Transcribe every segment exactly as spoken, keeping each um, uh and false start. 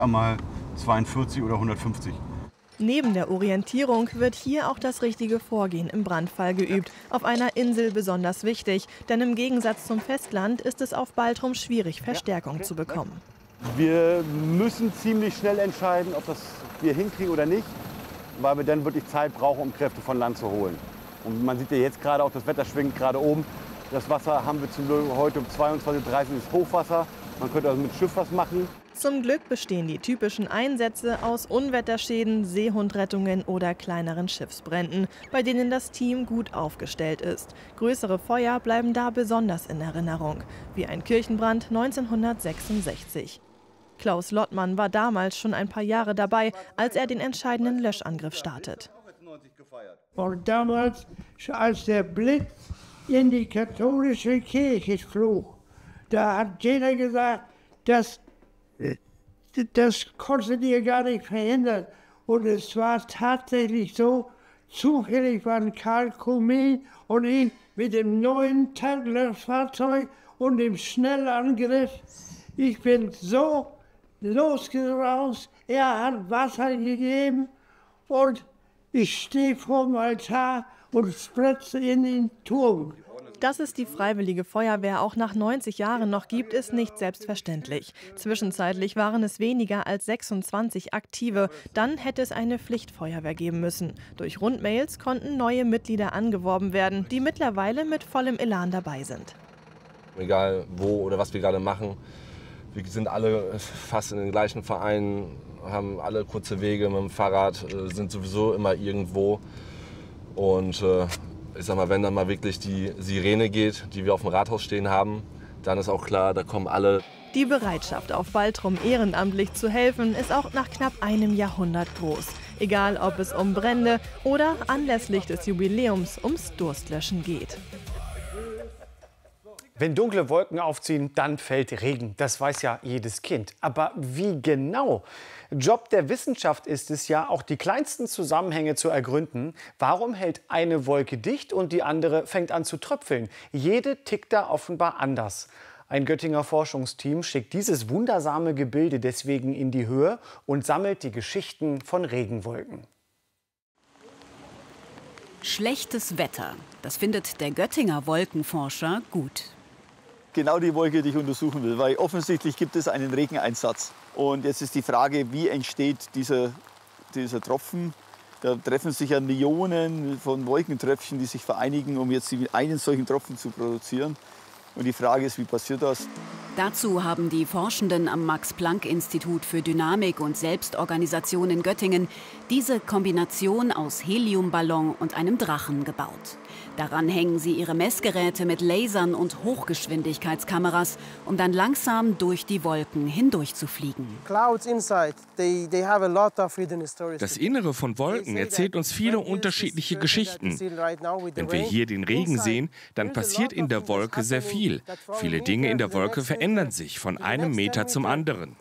Einmal zweiundvierzig oder hundertfünfzig. Neben der Orientierung wird hier auch das richtige Vorgehen im Brandfall geübt. Auf einer Insel besonders wichtig, denn im Gegensatz zum Festland ist es auf Baltrum schwierig, Verstärkung zu bekommen. Wir müssen ziemlich schnell entscheiden, ob das wir hinkriegen oder nicht, weil wir dann wirklich Zeit brauchen, um Kräfte von Land zu holen. Und man sieht ja jetzt gerade auch, das Wetter schwingt gerade oben. Das Wasser haben wir zum Glück heute um zweiundzwanzig Uhr dreißig ist Hochwasser. Man könnte also mit Schiff was machen. Zum Glück bestehen die typischen Einsätze aus Unwetterschäden, Seehundrettungen oder kleineren Schiffsbränden, bei denen das Team gut aufgestellt ist. Größere Feuer bleiben da besonders in Erinnerung, wie ein Kirchenbrand neunzehnhundertsechsundsechzig. Klaus Lottmann war damals schon ein paar Jahre dabei, als er den entscheidenden Löschangriff startet. Und damals, als der Blitz in die katholische Kirche flog, da hat jeder gesagt, das, das konntet ihr gar nicht verhindern. Und es war tatsächlich so, zufällig waren Karl Kumin und ich mit dem neuen Tanklöschfahrzeug und dem Schnellangriff. Ich bin so losgeraust, er hat Wasser gegeben und ich stehe vor dem Altar und spritze in den Turm. Dass es die Freiwillige Feuerwehr auch nach neunzig Jahren noch gibt, ist nicht selbstverständlich. Zwischenzeitlich waren es weniger als sechsundzwanzig Aktive. Dann hätte es eine Pflichtfeuerwehr geben müssen. Durch Rundmails konnten neue Mitglieder angeworben werden, die mittlerweile mit vollem Elan dabei sind. Egal wo oder was wir gerade machen, wir sind alle fast in den gleichen Vereinen, haben alle kurze Wege mit dem Fahrrad, sind sowieso immer irgendwo. Und äh, ich sag mal, wenn dann mal wirklich die Sirene geht, die wir auf dem Rathaus stehen haben, dann ist auch klar, da kommen alle. Die Bereitschaft, auf Baltrum ehrenamtlich zu helfen, ist auch nach knapp einem Jahrhundert groß. Egal, ob es um Brände oder anlässlich des Jubiläums ums Durstlöschen geht. Wenn dunkle Wolken aufziehen, dann fällt Regen. Das weiß ja jedes Kind. Aber wie genau? Job der Wissenschaft ist es ja, auch die kleinsten Zusammenhänge zu ergründen. Warum hält eine Wolke dicht und die andere fängt an zu tröpfeln? Jede tickt da offenbar anders. Ein Göttinger Forschungsteam schickt dieses wundersame Gebilde deswegen in die Höhe und sammelt die Geschichten von Regenwolken. Schlechtes Wetter, das findet der Göttinger Wolkenforscher gut. Genau die Wolke, die ich untersuchen will, weil offensichtlich gibt es einen Regeneinsatz. Und jetzt ist die Frage, wie entsteht dieser, dieser Tropfen? Da treffen sich ja Millionen von Wolkentröpfchen, die sich vereinigen, um jetzt einen solchen Tropfen zu produzieren. Und die Frage ist, wie passiert das? Dazu haben die Forschenden am Max-Planck-Institut für Dynamik und Selbstorganisation in Göttingen diese Kombination aus Heliumballon und einem Drachen gebaut. Daran hängen sie ihre Messgeräte mit Lasern und Hochgeschwindigkeitskameras, um dann langsam durch die Wolken hindurch zu fliegen. Das Innere von Wolken erzählt uns viele unterschiedliche Geschichten. Wenn wir hier den Regen sehen, dann passiert in der Wolke sehr viel. Viele Dinge in der Wolke verändern sich von einem Meter zum anderen.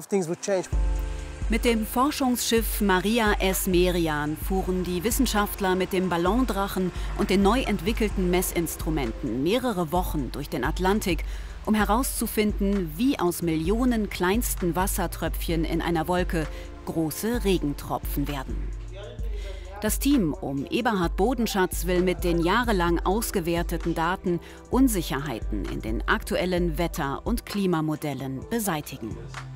Mit dem Forschungsschiff Maria S. Merian fuhren die Wissenschaftler mit dem Ballondrachen und den neu entwickelten Messinstrumenten mehrere Wochen durch den Atlantik, um herauszufinden, wie aus Millionen kleinsten Wassertröpfchen in einer Wolke große Regentropfen werden. Das Team um Eberhard Bodenschatz will mit den jahrelang ausgewerteten Daten Unsicherheiten in den aktuellen Wetter- und Klimamodellen beseitigen.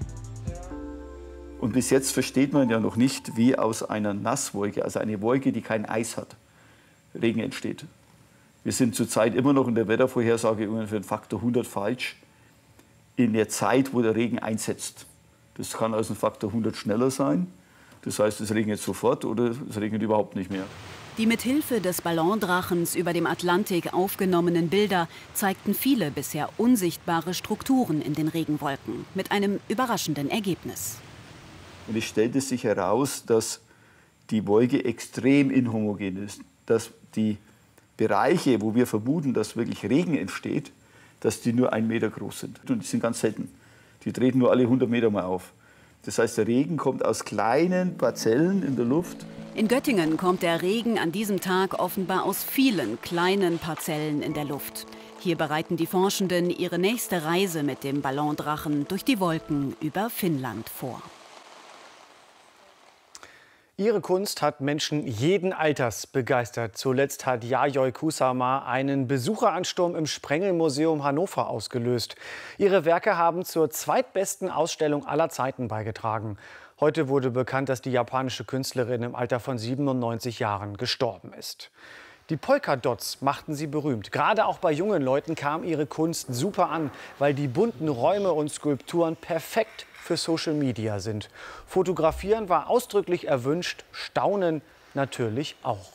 Und bis jetzt versteht man ja noch nicht, wie aus einer Nasswolke, also eine Wolke, die kein Eis hat, Regen entsteht. Wir sind zurzeit immer noch in der Wettervorhersage ungefähr einen Faktor hundert falsch in der Zeit, wo der Regen einsetzt. Das kann also ein Faktor hundert schneller sein. Das heißt, es regnet sofort oder es regnet überhaupt nicht mehr. Die mit Hilfe des Ballondrachens über dem Atlantik aufgenommenen Bilder zeigten viele bisher unsichtbare Strukturen in den Regenwolken mit einem überraschenden Ergebnis. Und es stellte sich heraus, dass die Wolke extrem inhomogen ist. Dass die Bereiche, wo wir vermuten, dass wirklich Regen entsteht, dass die nur einen Meter groß sind. Und die sind ganz selten. Die treten nur alle hundert Meter mal auf. Das heißt, der Regen kommt aus kleinen Parzellen in der Luft. In Göttingen kommt der Regen an diesem Tag offenbar aus vielen kleinen Parzellen in der Luft. Hier bereiten die Forschenden ihre nächste Reise mit dem Ballondrachen durch die Wolken über Finnland vor. Ihre Kunst hat Menschen jeden Alters begeistert. Zuletzt hat Yayoi Kusama einen Besucheransturm im Sprengelmuseum Hannover ausgelöst. Ihre Werke haben zur zweitbesten Ausstellung aller Zeiten beigetragen. Heute wurde bekannt, dass die japanische Künstlerin im Alter von siebenundneunzig Jahren gestorben ist. Die Polkadots machten sie berühmt. Gerade auch bei jungen Leuten kam ihre Kunst super an, weil die bunten Räume und Skulpturen perfekt für Social Media sind. Fotografieren war ausdrücklich erwünscht, Staunen natürlich auch.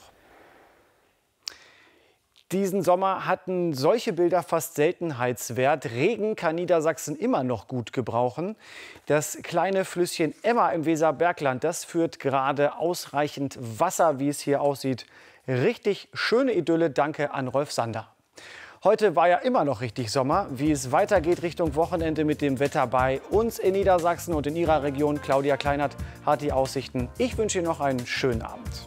Diesen Sommer hatten solche Bilder fast Seltenheitswert. Regen kann Niedersachsen immer noch gut gebrauchen. Das kleine Flüsschen Emma im Weserbergland, das führt gerade ausreichend Wasser, wie es hier aussieht. Richtig schöne Idylle, danke an Rolf Sander. Heute war ja immer noch richtig Sommer. Wie es weitergeht Richtung Wochenende mit dem Wetter bei uns in Niedersachsen und in Ihrer Region, Claudia Kleinert hat die Aussichten. Ich wünsche Ihnen noch einen schönen Abend.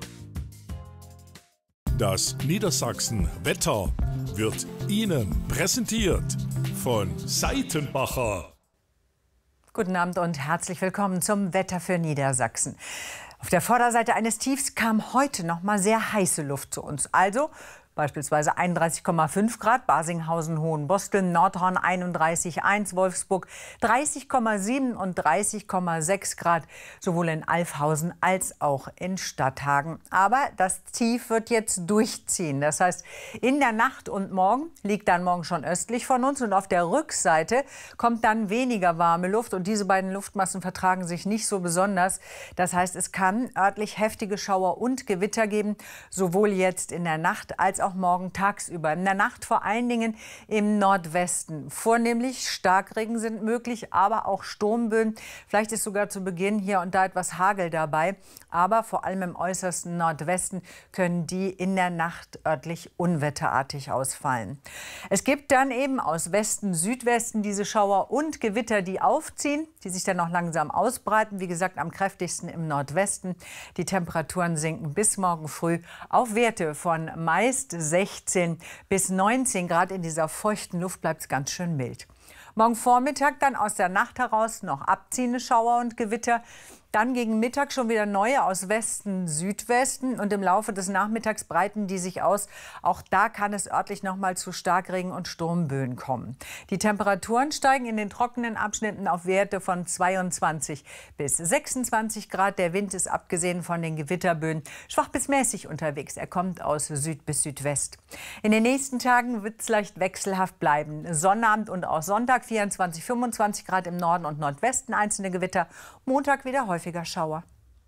Das Niedersachsen-Wetter wird Ihnen präsentiert von Seitenbacher. Guten Abend und herzlich willkommen zum Wetter für Niedersachsen. Auf der Vorderseite eines Tiefs kam heute noch mal sehr heiße Luft zu uns. Also beispielsweise einunddreißig Komma fünf Grad, Basinghausen, Hohenbosteln, Nordhorn einunddreißig Komma eins, Wolfsburg dreißig Komma sieben und dreißig Komma sechs Grad, sowohl in Alfhausen als auch in Stadthagen. Aber das Tief wird jetzt durchziehen. Das heißt, in der Nacht und morgen liegt dann morgen schon östlich von uns und auf der Rückseite kommt dann weniger warme Luft und diese beiden Luftmassen vertragen sich nicht so besonders. Das heißt, es kann örtlich heftige Schauer und Gewitter geben, sowohl jetzt in der Nacht als auch morgen tagsüber. In der Nacht vor allen Dingen im Nordwesten. Vornehmlich Starkregen sind möglich, aber auch Sturmböen. Vielleicht ist sogar zu Beginn hier und da etwas Hagel dabei. Aber vor allem im äußersten Nordwesten können die in der Nacht örtlich unwetterartig ausfallen. Es gibt dann eben aus Westen, Südwesten diese Schauer und Gewitter, die aufziehen, die sich dann noch langsam ausbreiten. Wie gesagt, am kräftigsten im Nordwesten. Die Temperaturen sinken bis morgen früh auf Werte von meist sechzehn bis neunzehn Grad. In dieser feuchten Luft bleibt es ganz schön mild. Morgen Vormittag dann aus der Nacht heraus noch abziehende Schauer und Gewitter. Dann gegen Mittag schon wieder neue aus Westen, Südwesten und im Laufe des Nachmittags breiten die sich aus. Auch da kann es örtlich noch mal zu Starkregen und Sturmböen kommen. Die Temperaturen steigen in den trockenen Abschnitten auf Werte von zweiundzwanzig bis sechsundzwanzig Grad. Der Wind ist abgesehen von den Gewitterböen schwach bis mäßig unterwegs. Er kommt aus Süd bis Südwest. In den nächsten Tagen wird es leicht wechselhaft bleiben. Sonnabend und auch Sonntag vierundzwanzig, fünfundzwanzig Grad im Norden und Nordwesten einzelne Gewitter. Montag wieder häufig Schauer.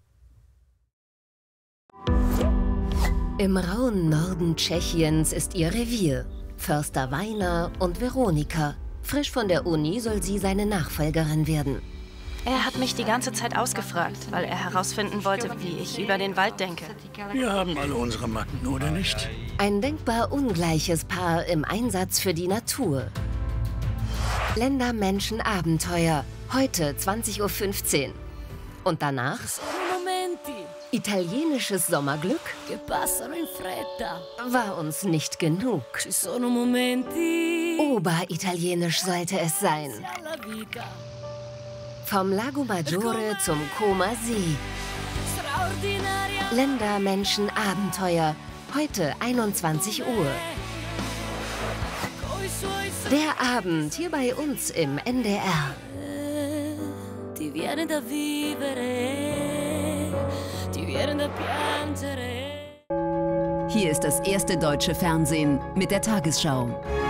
Im rauen Norden Tschechiens ist ihr Revier. Förster Weiner und Veronika. Frisch von der Uni soll sie seine Nachfolgerin werden. Er hat mich die ganze Zeit ausgefragt, weil er herausfinden wollte, wie ich über den Wald denke. Wir haben alle unsere Macken, oder nicht? Ein denkbar ungleiches Paar im Einsatz für die Natur. Länder, Menschen, Abenteuer. Heute zwanzig Uhr fünfzehn. Und danach italienisches Sommerglück war uns nicht genug. Oberitalienisch sollte es sein. Vom Lago Maggiore zum Koma See. Länder, Menschen, Abenteuer. Heute einundzwanzig Uhr. Der Abend hier bei uns im N D R. Hier ist das erste deutsche Fernsehen mit der Tagesschau.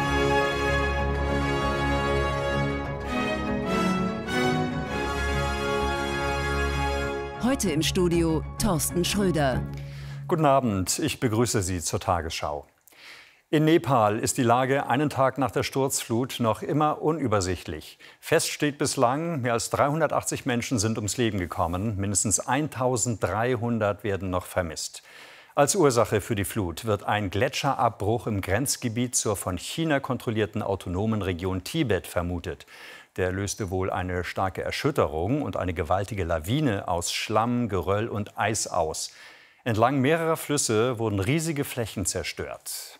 Heute im Studio Thorsten Schröder. Guten Abend, ich begrüße Sie zur Tagesschau. In Nepal ist die Lage einen Tag nach der Sturzflut noch immer unübersichtlich. Fest steht bislang, mehr als dreihundertachtzig Menschen sind ums Leben gekommen. Mindestens eintausenddreihundert werden noch vermisst. Als Ursache für die Flut wird ein Gletscherabbruch im Grenzgebiet zur von China kontrollierten autonomen Region Tibet vermutet. Der löste wohl eine starke Erschütterung und eine gewaltige Lawine aus Schlamm, Geröll und Eis aus. Entlang mehrerer Flüsse wurden riesige Flächen zerstört.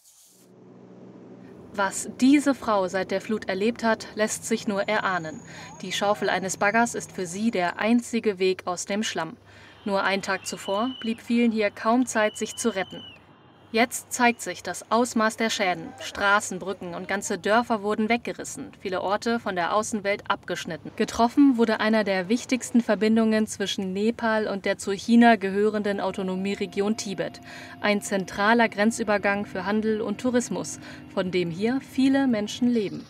Was diese Frau seit der Flut erlebt hat, lässt sich nur erahnen. Die Schaufel eines Baggers ist für sie der einzige Weg aus dem Schlamm. Nur einen Tag zuvor blieb vielen hier kaum Zeit, sich zu retten. Jetzt zeigt sich das Ausmaß der Schäden. Straßen, Brücken und ganze Dörfer wurden weggerissen, viele Orte von der Außenwelt abgeschnitten. Getroffen wurde einer der wichtigsten Verbindungen zwischen Nepal und der zu China gehörenden Autonomieregion Tibet. Ein zentraler Grenzübergang für Handel und Tourismus, von dem hier viele Menschen leben.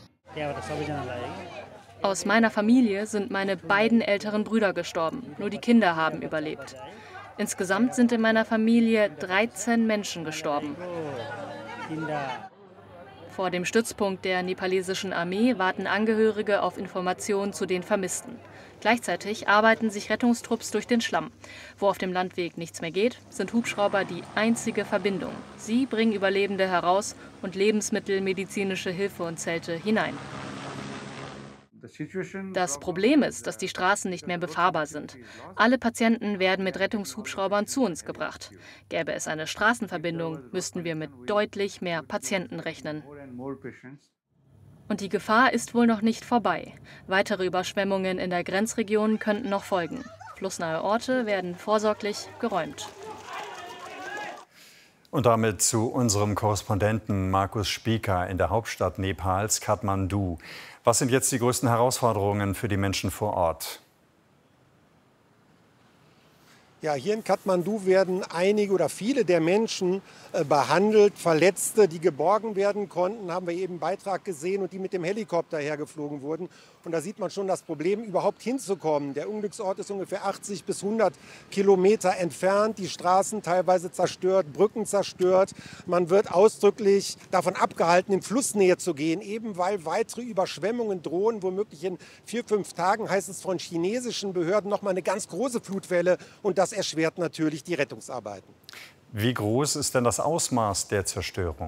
Aus meiner Familie sind meine beiden älteren Brüder gestorben. Nur die Kinder haben überlebt. Insgesamt sind in meiner Familie dreizehn Menschen gestorben. Vor dem Stützpunkt der nepalesischen Armee warten Angehörige auf Informationen zu den Vermissten. Gleichzeitig arbeiten sich Rettungstrupps durch den Schlamm. Wo auf dem Landweg nichts mehr geht, sind Hubschrauber die einzige Verbindung. Sie bringen Überlebende heraus und Lebensmittel, medizinische Hilfe und Zelte hinein. Das Problem ist, dass die Straßen nicht mehr befahrbar sind. Alle Patienten werden mit Rettungshubschraubern zu uns gebracht. Gäbe es eine Straßenverbindung, müssten wir mit deutlich mehr Patienten rechnen. Und die Gefahr ist wohl noch nicht vorbei. Weitere Überschwemmungen in der Grenzregion könnten noch folgen. Flussnahe Orte werden vorsorglich geräumt. Und damit zu unserem Korrespondenten Markus Spieker in der Hauptstadt Nepals, Kathmandu. Was sind jetzt die größten Herausforderungen für die Menschen vor Ort? Ja, hier in Kathmandu werden einige oder viele der Menschen äh, behandelt. Verletzte, die geborgen werden konnten, haben wir eben einen Beitrag gesehen und die mit dem Helikopter hergeflogen wurden. Und da sieht man schon das Problem, überhaupt hinzukommen. Der Unglücksort ist ungefähr achtzig bis hundert Kilometer entfernt. Die Straßen teilweise zerstört, Brücken zerstört. Man wird ausdrücklich davon abgehalten, in Flussnähe zu gehen, eben weil weitere Überschwemmungen drohen. Womöglich in vier, fünf Tagen, heißt es von chinesischen Behörden, noch mal eine ganz große Flutwelle. Und das erschwert natürlich die Rettungsarbeiten. Wie groß ist denn das Ausmaß der Zerstörung?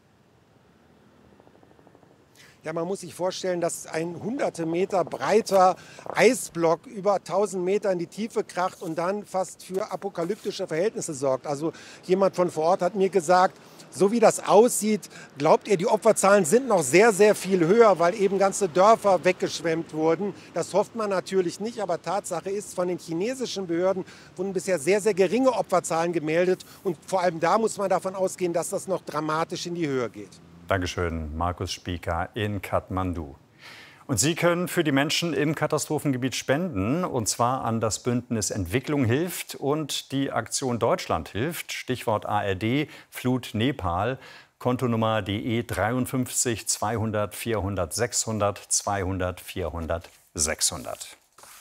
Ja, man muss sich vorstellen, dass ein hunderte Meter breiter Eisblock über tausend Meter in die Tiefe kracht und dann fast für apokalyptische Verhältnisse sorgt. Also jemand von vor Ort hat mir gesagt, so wie das aussieht, glaubt er, die Opferzahlen sind noch sehr, sehr viel höher, weil eben ganze Dörfer weggeschwemmt wurden. Das hofft man natürlich nicht, aber Tatsache ist, von den chinesischen Behörden wurden bisher sehr, sehr geringe Opferzahlen gemeldet. Und vor allem da muss man davon ausgehen, dass das noch dramatisch in die Höhe geht. Dankeschön, Markus Spieker in Kathmandu. Und Sie können für die Menschen im Katastrophengebiet spenden, und zwar an das Bündnis Entwicklung hilft und die Aktion Deutschland hilft. Stichwort A R D, Flut Nepal, Kontonummer D E dreiundfünfzig zweihundert vierhundert sechshundert zweihundert vierhundert sechshundert.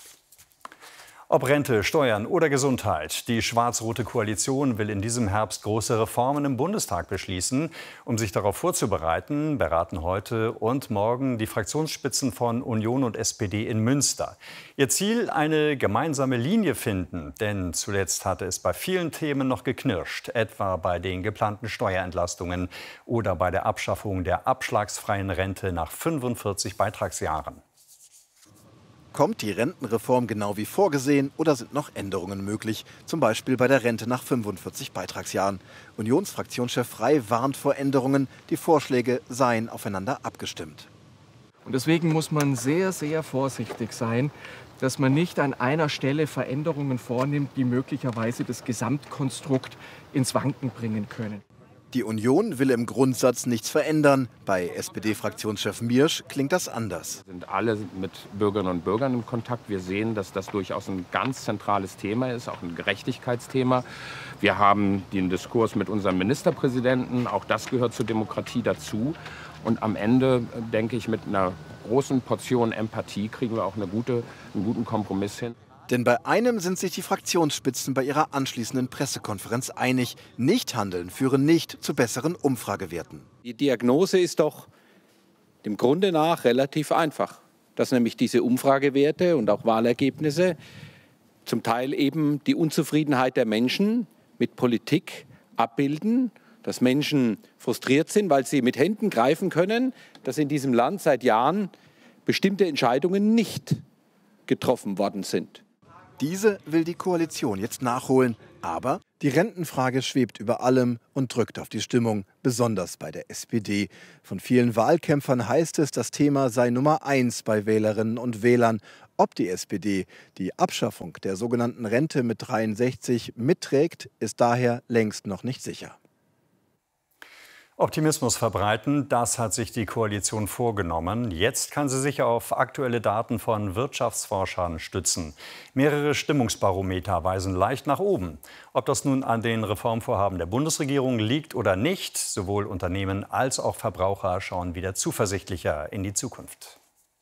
Ob Rente, Steuern oder Gesundheit, die schwarz-rote Koalition will in diesem Herbst große Reformen im Bundestag beschließen. Um sich darauf vorzubereiten, beraten heute und morgen die Fraktionsspitzen von Union und S P D in Münster. Ihr Ziel, eine gemeinsame Linie finden, denn zuletzt hatte es bei vielen Themen noch geknirscht, etwa bei den geplanten Steuerentlastungen oder bei der Abschaffung der abschlagsfreien Rente nach fünfundvierzig Beitragsjahren. Kommt die Rentenreform genau wie vorgesehen oder sind noch Änderungen möglich? Zum Beispiel bei der Rente nach fünfundvierzig Beitragsjahren. Unionsfraktionschef Frey warnt vor Änderungen. Die Vorschläge seien aufeinander abgestimmt. Und deswegen muss man sehr, sehr vorsichtig sein, dass man nicht an einer Stelle Veränderungen vornimmt, die möglicherweise das Gesamtkonstrukt ins Wanken bringen können. Die Union will im Grundsatz nichts verändern. Bei S P D-Fraktionschef Miersch klingt das anders. Wir sind alle mit Bürgerinnen und Bürgern im Kontakt. Wir sehen, dass das durchaus ein ganz zentrales Thema ist, auch ein Gerechtigkeitsthema. Wir haben den Diskurs mit unserem Ministerpräsidenten. Auch das gehört zur Demokratie dazu. Und am Ende, denke ich, mit einer großen Portion Empathie kriegen wir auch eine gute, einen guten Kompromiss hin. Denn bei einem sind sich die Fraktionsspitzen bei ihrer anschließenden Pressekonferenz einig. Nichthandeln führe nicht zu besseren Umfragewerten. Die Diagnose ist doch dem Grunde nach relativ einfach. Dass nämlich diese Umfragewerte und auch Wahlergebnisse zum Teil eben die Unzufriedenheit der Menschen mit Politik abbilden. Dass Menschen frustriert sind, weil sie mit Händen greifen können, dass in diesem Land seit Jahren bestimmte Entscheidungen nicht getroffen worden sind. Diese will die Koalition jetzt nachholen. Aber die Rentenfrage schwebt über allem und drückt auf die Stimmung, besonders bei der S P D. Von vielen Wahlkämpfern heißt es, das Thema sei Nummer eins bei Wählerinnen und Wählern. Ob die S P D die Abschaffung der sogenannten Rente mit dreiundsechzig mitträgt, ist daher längst noch nicht sicher. Optimismus verbreiten, das hat sich die Koalition vorgenommen. Jetzt kann sie sich auf aktuelle Daten von Wirtschaftsforschern stützen. Mehrere Stimmungsbarometer weisen leicht nach oben. Ob das nun an den Reformvorhaben der Bundesregierung liegt oder nicht, sowohl Unternehmen als auch Verbraucher schauen wieder zuversichtlicher in die Zukunft.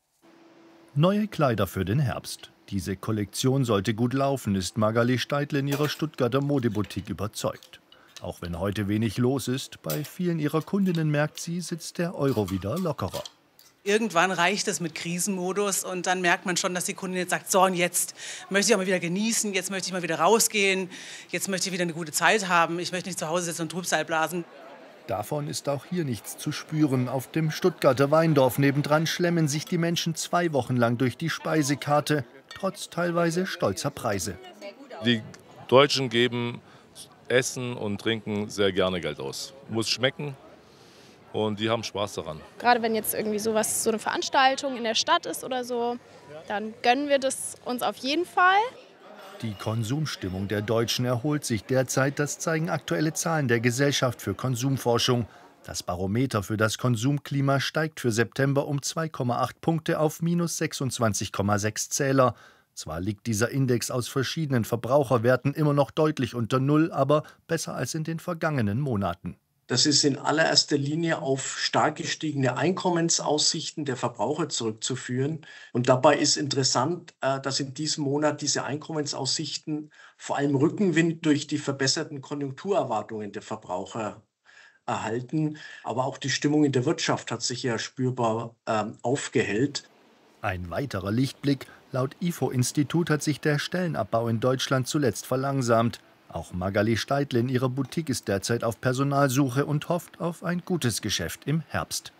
Neue Kleider für den Herbst. Diese Kollektion sollte gut laufen, ist Magali Steidl in ihrer Stuttgarter Modeboutique überzeugt. Auch wenn heute wenig los ist, bei vielen ihrer Kundinnen merkt sie, sitzt der Euro wieder lockerer. Irgendwann reicht es mit Krisenmodus und dann merkt man schon, dass die Kundin jetzt sagt, so und jetzt möchte ich auch mal wieder genießen, jetzt möchte ich mal wieder rausgehen, jetzt möchte ich wieder eine gute Zeit haben, ich möchte nicht zu Hause sitzen und Trübsal blasen. Davon ist auch hier nichts zu spüren. Auf dem Stuttgarter Weindorf nebendran schlemmen sich die Menschen zwei Wochen lang durch die Speisekarte, trotz teilweise stolzer Preise. Die Deutschen geben Essen und Trinken sehr gerne Geld aus. Muss schmecken und die haben Spaß daran. Gerade wenn jetzt irgendwie sowas, so eine Veranstaltung in der Stadt ist oder so, dann gönnen wir das uns auf jeden Fall. Die Konsumstimmung der Deutschen erholt sich derzeit, das zeigen aktuelle Zahlen der Gesellschaft für Konsumforschung. Das Barometer für das Konsumklima steigt für September um zwei Komma acht Punkte auf minus sechsundzwanzig Komma sechs Zähler. Zwar liegt dieser Index aus verschiedenen Verbraucherwerten immer noch deutlich unter Null, aber besser als in den vergangenen Monaten. Das ist in allererster Linie auf stark gestiegene Einkommensaussichten der Verbraucher zurückzuführen. Und dabei ist interessant, dass in diesem Monat diese Einkommensaussichten vor allem Rückenwind durch die verbesserten Konjunkturerwartungen der Verbraucher erhalten. Aber auch die Stimmung in der Wirtschaft hat sich ja spürbar äh, aufgehellt. Ein weiterer Lichtblick: Laut I F O-Institut hat sich der Stellenabbau in Deutschland zuletzt verlangsamt. Auch Magali Steidl in ihrer Boutique ist derzeit auf Personalsuche und hofft auf ein gutes Geschäft im Herbst.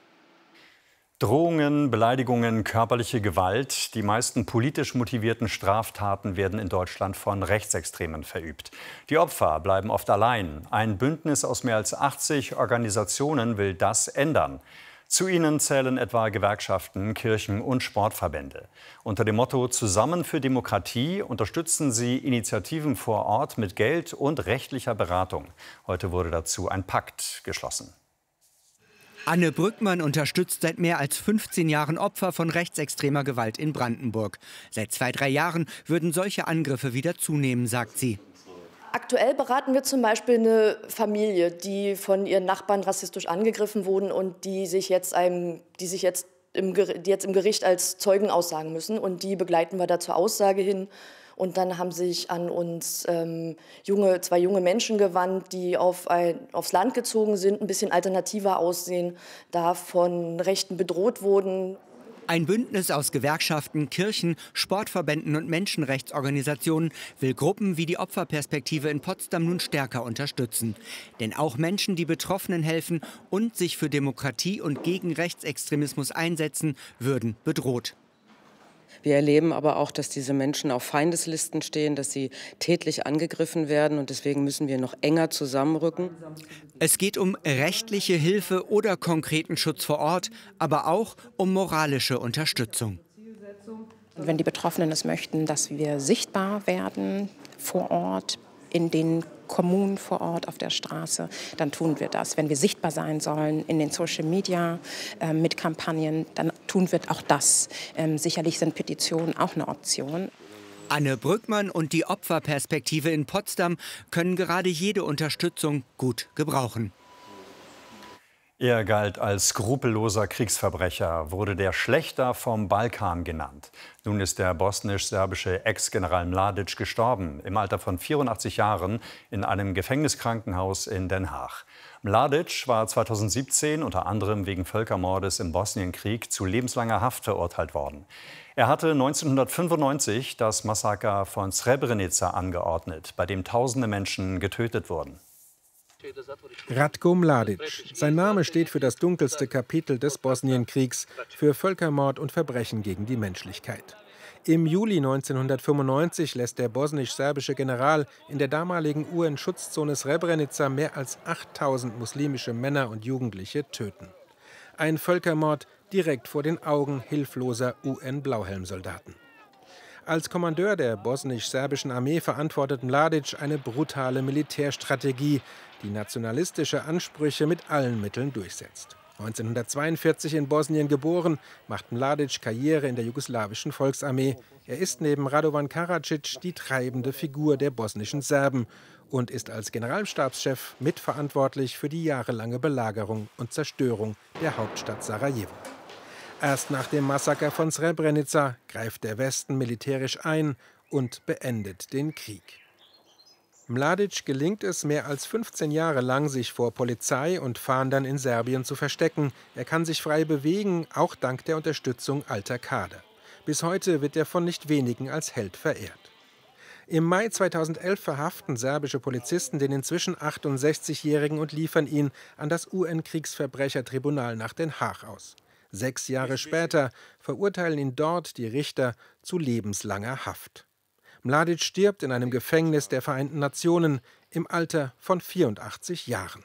Drohungen, Beleidigungen, körperliche Gewalt. Die meisten politisch motivierten Straftaten werden in Deutschland von Rechtsextremen verübt. Die Opfer bleiben oft allein. Ein Bündnis aus mehr als achtzig Organisationen will das ändern. Zu ihnen zählen etwa Gewerkschaften, Kirchen und Sportverbände. Unter dem Motto Zusammen für Demokratie unterstützen sie Initiativen vor Ort mit Geld und rechtlicher Beratung. Heute wurde dazu ein Pakt geschlossen. Anne Brückmann unterstützt seit mehr als fünfzehn Jahren Opfer von rechtsextremer Gewalt in Brandenburg. Seit zwei, drei Jahren würden solche Angriffe wieder zunehmen, sagt sie. Aktuell beraten wir zum Beispiel eine Familie, die von ihren Nachbarn rassistisch angegriffen wurden und die sich jetzt, einem, die sich jetzt, im, die jetzt im Gericht als Zeugen aussagen müssen. Und die begleiten wir da zur Aussage hin. Und dann haben sich an uns ähm, junge, zwei junge Menschen gewandt, die auf ein, aufs Land gezogen sind, ein bisschen alternativer aussehen, da von Rechten bedroht wurden. Ein Bündnis aus Gewerkschaften, Kirchen, Sportverbänden und Menschenrechtsorganisationen will Gruppen wie die Opferperspektive in Potsdam nun stärker unterstützen. Denn auch Menschen, die Betroffenen helfen und sich für Demokratie und gegen Rechtsextremismus einsetzen, würden bedroht. Wir erleben aber auch, dass diese Menschen auf Feindeslisten stehen, dass sie tätlich angegriffen werden. Und deswegen müssen wir noch enger zusammenrücken. Es geht um rechtliche Hilfe oder konkreten Schutz vor Ort, aber auch um moralische Unterstützung. Und wenn die Betroffenen es möchten, dass wir sichtbar werden vor Ort, in den Kommunen vor Ort, auf der Straße, dann tun wir das. Wenn wir sichtbar sein sollen in den Social Media äh, mit Kampagnen, dann tun wir auch das. Ähm, sicherlich sind Petitionen auch eine Option. Anne Brückmann und die Opferperspektive in Potsdam können gerade jede Unterstützung gut gebrauchen. Er galt als skrupelloser Kriegsverbrecher, wurde der Schlächter vom Balkan genannt. Nun ist der bosnisch-serbische Ex-General Mladic gestorben, im Alter von vierundachtzig Jahren, in einem Gefängniskrankenhaus in Den Haag. Mladic war zweitausendsiebzehn unter anderem wegen Völkermordes im Bosnienkrieg zu lebenslanger Haft verurteilt worden. Er hatte neunzehnhundertfünfundneunzig das Massaker von Srebrenica angeordnet, bei dem tausende Menschen getötet wurden. Ratko Mladic. Sein Name steht für das dunkelste Kapitel des Bosnienkriegs, für Völkermord und Verbrechen gegen die Menschlichkeit. Im Juli neunzehnhundertfünfundneunzig lässt der bosnisch-serbische General in der damaligen U N-Schutzzone Srebrenica mehr als achttausend muslimische Männer und Jugendliche töten. Ein Völkermord direkt vor den Augen hilfloser U N-Blauhelmsoldaten. Als Kommandeur der bosnisch-serbischen Armee verantwortet Mladic eine brutale Militärstrategie, die nationalistische Ansprüche mit allen Mitteln durchsetzt. neunzehnhundertzweiundvierzig in Bosnien geboren, macht Mladic Karriere in der jugoslawischen Volksarmee. Er ist neben Radovan Karadzic die treibende Figur der bosnischen Serben und ist als Generalstabschef mitverantwortlich für die jahrelange Belagerung und Zerstörung der Hauptstadt Sarajevo. Erst nach dem Massaker von Srebrenica greift der Westen militärisch ein und beendet den Krieg. Mladic gelingt es mehr als fünfzehn Jahre lang, sich vor Polizei und Fahndern in Serbien zu verstecken. Er kann sich frei bewegen, auch dank der Unterstützung alter Kader. Bis heute wird er von nicht wenigen als Held verehrt. Im Mai zweitausendelf verhaften serbische Polizisten den inzwischen achtundsechzigjährigen und liefern ihn an das U N-Kriegsverbrechertribunal nach Den Haag aus. Sechs Jahre später verurteilen ihn dort die Richter zu lebenslanger Haft. Mladic stirbt in einem Gefängnis der Vereinten Nationen im Alter von vierundachtzig Jahren.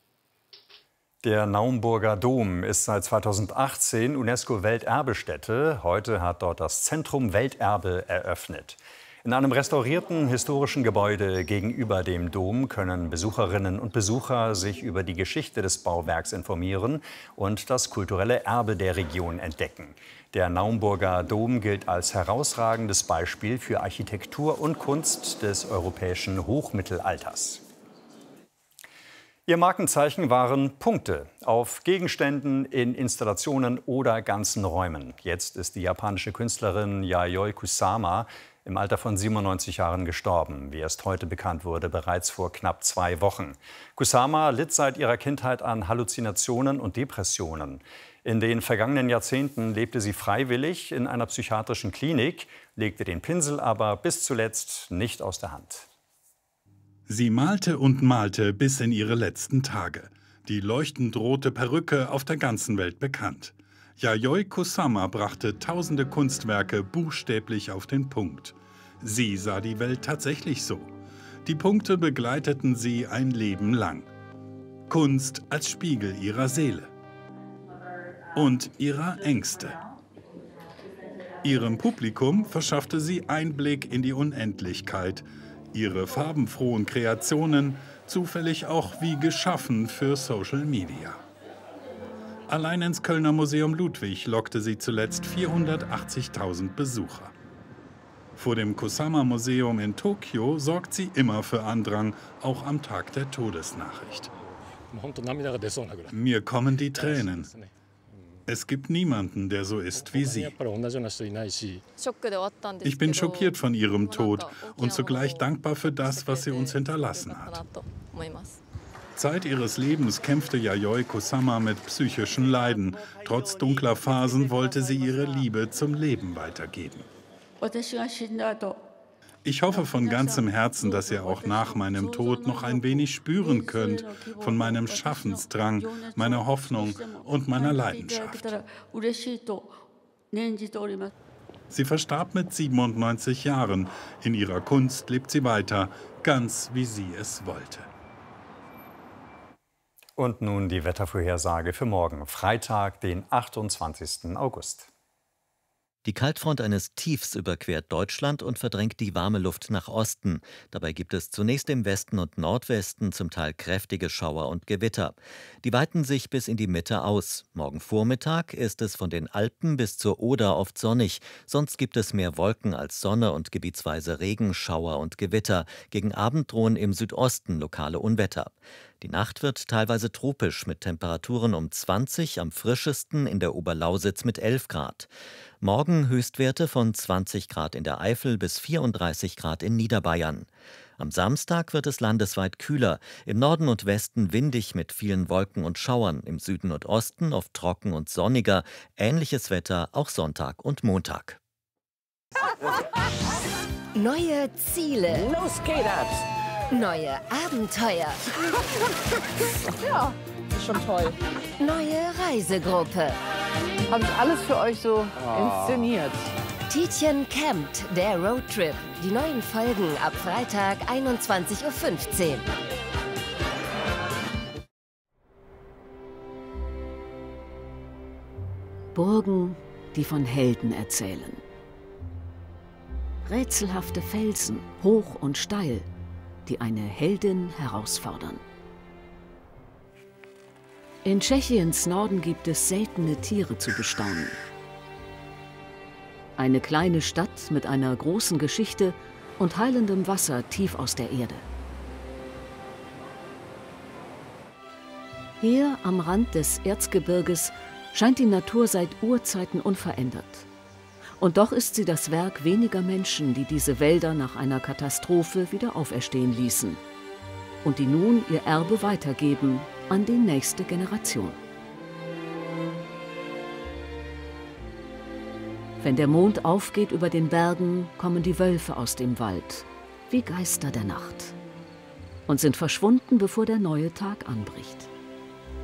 Der Naumburger Dom ist seit zweitausendachtzehn UNESCO-Welterbestätte. Heute hat dort das Zentrum Welterbe eröffnet. In einem restaurierten historischen Gebäude gegenüber dem Dom können Besucherinnen und Besucher sich über die Geschichte des Bauwerks informieren und das kulturelle Erbe der Region entdecken. Der Naumburger Dom gilt als herausragendes Beispiel für Architektur und Kunst des europäischen Hochmittelalters. Ihr Markenzeichen waren Punkte auf Gegenständen, in Installationen oder ganzen Räumen. Jetzt ist die japanische Künstlerin Yayoi Kusama im Alter von siebenundneunzig Jahren gestorben, wie erst heute bekannt wurde, bereits vor knapp zwei Wochen. Kusama litt seit ihrer Kindheit an Halluzinationen und Depressionen. In den vergangenen Jahrzehnten lebte sie freiwillig in einer psychiatrischen Klinik, legte den Pinsel aber bis zuletzt nicht aus der Hand. Sie malte und malte bis in ihre letzten Tage. Die leuchtend rote Perücke auf der ganzen Welt bekannt. Yayoi Kusama brachte tausende Kunstwerke buchstäblich auf den Punkt. Sie sah die Welt tatsächlich so. Die Punkte begleiteten sie ein Leben lang. Kunst als Spiegel ihrer Seele und ihrer Ängste. Ihrem Publikum verschaffte sie Einblick in die Unendlichkeit. Ihre farbenfrohen Kreationen zufällig auch wie geschaffen für Social Media. Allein ins Kölner Museum Ludwig lockte sie zuletzt vierhundertachtzigtausend Besucher. Vor dem Kusama-Museum in Tokio sorgt sie immer für Andrang, auch am Tag der Todesnachricht. Mir kommen die Tränen. Es gibt niemanden, der so ist wie sie. Ich bin schockiert von ihrem Tod und zugleich dankbar für das, was sie uns hinterlassen hat. Zeit ihres Lebens kämpfte Yayoi Kusama mit psychischen Leiden. Trotz dunkler Phasen wollte sie ihre Liebe zum Leben weitergeben. Ich hoffe von ganzem Herzen, dass ihr auch nach meinem Tod noch ein wenig spüren könnt von meinem Schaffensdrang, meiner Hoffnung und meiner Leidenschaft. Sie verstarb mit siebenundneunzig Jahren. In ihrer Kunst lebt sie weiter, ganz wie sie es wollte. Und nun die Wettervorhersage für morgen, Freitag, den achtundzwanzigsten August. Die Kaltfront eines Tiefs überquert Deutschland und verdrängt die warme Luft nach Osten. Dabei gibt es zunächst im Westen und Nordwesten zum Teil kräftige Schauer und Gewitter. Die weiten sich bis in die Mitte aus. Morgen Vormittag ist es von den Alpen bis zur Oder oft sonnig. Sonst gibt es mehr Wolken als Sonne und gebietsweise Regen, Schauer und Gewitter. Gegen Abend drohen im Südosten lokale Unwetter. Die Nacht wird teilweise tropisch mit Temperaturen um zwanzig, am frischesten in der Oberlausitz mit elf Grad. Morgen Höchstwerte von zwanzig Grad in der Eifel bis vierunddreißig Grad in Niederbayern. Am Samstag wird es landesweit kühler, im Norden und Westen windig mit vielen Wolken und Schauern, im Süden und Osten oft trocken und sonniger. Ähnliches Wetter auch Sonntag und Montag. Neue Ziele. Los geht das! Neue Abenteuer. Ja, ist schon toll. Neue Reisegruppe. Habe ich alles für euch so oh. inszeniert. Tietjen campt, der Roadtrip. Die neuen Folgen ab Freitag einundzwanzig Uhr fünfzehn. Burgen, die von Helden erzählen. Rätselhafte Felsen, hoch und steil, die eine Heldin herausfordern. In Tschechiens Norden gibt es seltene Tiere zu bestaunen. Eine kleine Stadt mit einer großen Geschichte und heilendem Wasser tief aus der Erde. Hier am Rand des Erzgebirges scheint die Natur seit Urzeiten unverändert. Und doch ist sie das Werk weniger Menschen, die diese Wälder nach einer Katastrophe wieder auferstehen ließen und die nun ihr Erbe weitergeben an die nächste Generation. Wenn der Mond aufgeht über den Bergen, kommen die Wölfe aus dem Wald, wie Geister der Nacht, und sind verschwunden, bevor der neue Tag anbricht.